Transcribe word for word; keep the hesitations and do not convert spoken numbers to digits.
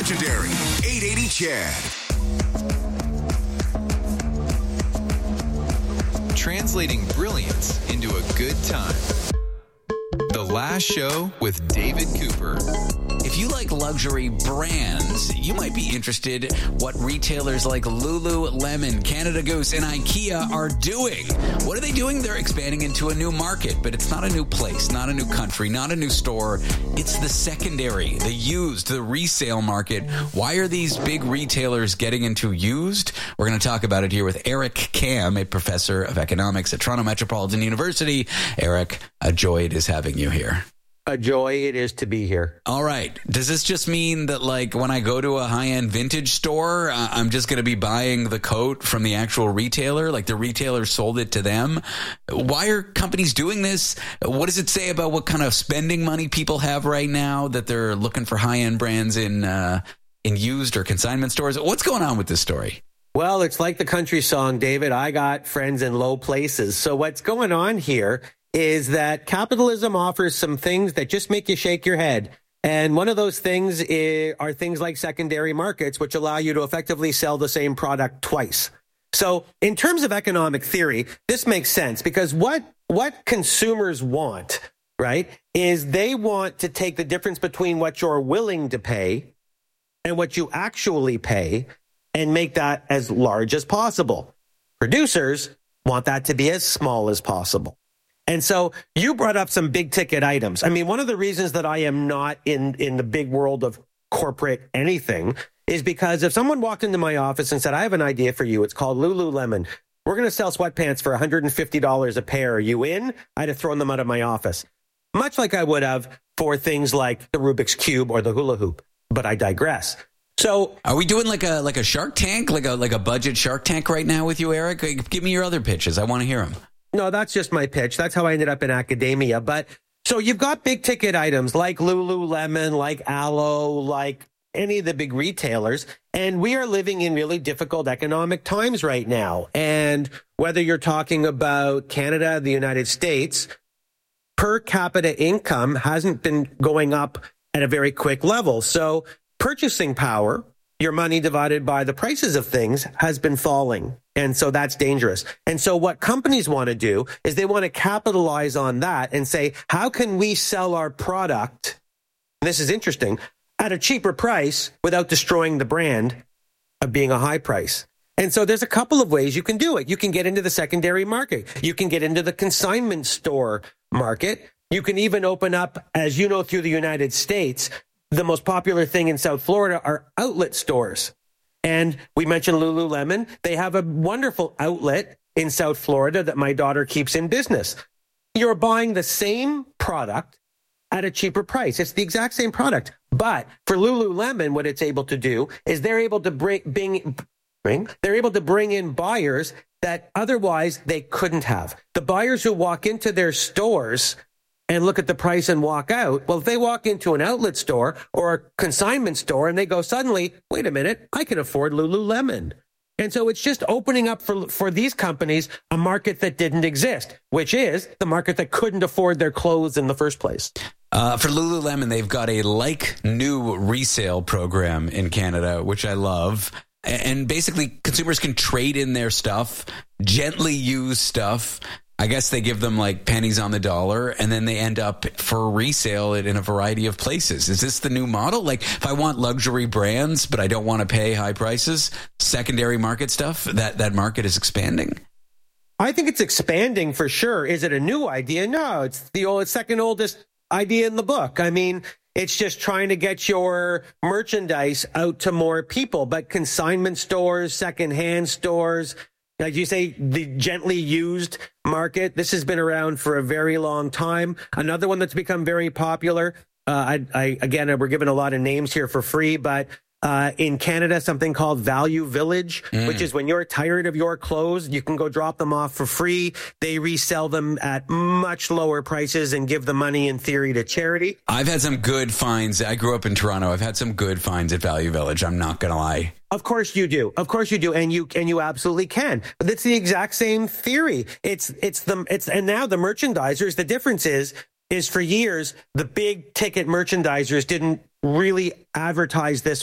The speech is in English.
legendary eight eighty Chad. Translating brilliance into a good time. The Last Show with David Cooper. If you like luxury brands, you might be interested what retailers like Lululemon, Canada Goose, and IKEA are doing. What are they doing? They're expanding into a new market, but it's not a new place, not a new country, not a new store. It's the secondary, the used, the resale market. Why are these big retailers getting into used? We're going to talk about it here with Eric Kam, a professor of economics at Toronto Metropolitan University. Eric, a joy it is having you here. A joy it is to be here. All right. Does this just mean that, like, when I go to a high-end vintage store, uh, I'm just going to be buying the coat from the actual retailer? Like, the retailer sold it to them? Why are companies doing this? What does it say about what kind of spending money people have right now that they're looking for high-end brands in uh, in used or consignment stores? What's going on with this story? Well, it's like the country song, David. I got friends in low places. So what's going on here is that capitalism offers some things that just make you shake your head. And one of those things is, are things like secondary markets, which allow you to effectively sell the same product twice. So in terms of economic theory, this makes sense because what, what consumers want, right, is they want to take the difference between what you're willing to pay and what you actually pay and make that as large as possible. Producers want that to be as small as possible. And so you brought up some big ticket items. I mean, one of the reasons that I am not in, in the big world of corporate anything is because if someone walked into my office and said, I have an idea for you, it's called Lululemon. We're going to sell sweatpants for one hundred fifty dollars a pair. Are you in? I'd have thrown them out of my office, much like I would have for things like the Rubik's Cube or the hula hoop. But I digress. So are we doing like a like a Shark Tank, like a like a budget Shark Tank right now with you, Eric? Give me your other pitches. I want to hear them. No, that's just my pitch. That's how I ended up in academia. But so you've got big ticket items like Lululemon, like Alo, like any of the big retailers. And we are living in really difficult economic times right now. And whether you're talking about Canada, the United States, per capita income hasn't been going up at a very quick level. So purchasing power, your money divided by the prices of things, has been falling. And so that's dangerous. And so what companies want to do is they want to capitalize on that and say, how can we sell our product, this is interesting, at a cheaper price without destroying the brand of being a high price? And so there's a couple of ways you can do it. You can get into the secondary market. You can get into the consignment store market. You can even open up, as you know, through the United States, the most popular thing in South Florida are outlet stores. And we mentioned Lululemon. They have a wonderful outlet in South Florida that my daughter keeps in business. You're buying the same product at a cheaper price. It's the exact same product. But for Lululemon, what it's able to do is they're able to bring, bring, bring they're able to bring in buyers that otherwise they couldn't have. The buyers who walk into their stores and look at the price and walk out. Well, if they walk into an outlet store or a consignment store and they go suddenly, wait a minute, I can afford Lululemon. And so it's just opening up for, for these companies a market that didn't exist, which is the market that couldn't afford their clothes in the first place. Uh, for Lululemon, they've got a like new resale program in Canada, which I love. And basically consumers can trade in their stuff, gently used stuff. I guess they give them like pennies on the dollar, and then they end up for resale it in a variety of places. Is this the new model? Like if I want luxury brands, but I don't want to pay high prices, secondary market stuff, that, that market is expanding? I think it's expanding for sure. Is it a new idea? No, it's the old, second oldest idea in the book. I mean, it's just trying to get your merchandise out to more people, but consignment stores, secondhand stores, like you say, the gently used market, this has been around for a very long time. Another one that's become very popular, uh, I, I again, we're giving a lot of names here for free, but uh, in Canada, something called Value Village, mm. which is when you're tired of your clothes, you can go drop them off for free. They resell them at much lower prices and give the money, in theory, to charity. I've had some good finds. I grew up in Toronto. I've had some good finds at Value Village. I'm not going to lie. Of course you do. Of course you do. And you, and you absolutely can. But it's the exact same theory. It's, it's the, it's, and now the merchandisers, the difference is, is for years, the big ticket merchandisers didn't really advertise this